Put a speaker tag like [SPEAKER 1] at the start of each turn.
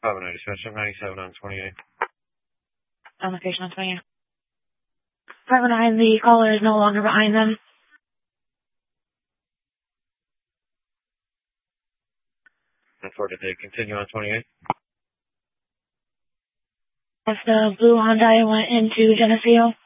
[SPEAKER 1] 509 dispatch, 97 on 28.
[SPEAKER 2] On location on 28. 509, the caller is no longer behind them.
[SPEAKER 1] And for today, continue on 28.
[SPEAKER 2] As the blue Hyundai went into Geneseo.